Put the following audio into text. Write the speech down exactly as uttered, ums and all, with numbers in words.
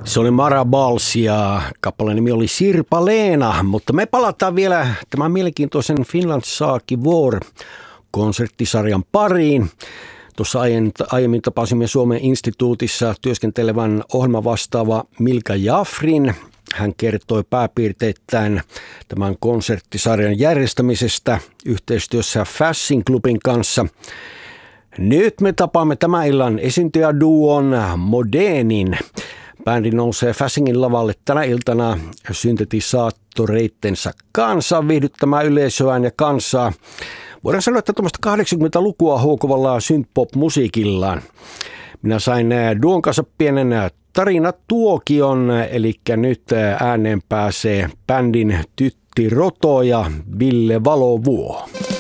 Se oli Mara Bals ja kappaleen nimi oli Sirpa-Leena, mutta me palataan vielä tämän mielenkiintoisen Finland Saaki War-konserttisarjan pariin. Tuossa aiemmin tapasimme Suomen instituutissa työskentelevän ohjelmavastaava Milka Jaffrin. Hän kertoi pääpiirteittäin tämän konserttisarjan järjestämisestä yhteistyössä Fasching Klubin kanssa. Nyt me tapaamme tämän illan esiintyjäduon Modernin. Bändi nousee Faschingin lavalle tänä iltana syntetisaattoreittensa kanssa viihdyttämään yleisöään ja kansaa. Voidaan sanoa, että tuommoista kahdeksankymmentälukua huokuvalla synth-pop-musiikillaan. Minä sain duon kanssa pienen tarinatuokion, eli nyt ääneen pääsee bändin Tytti Roto ja Ville Valovuo.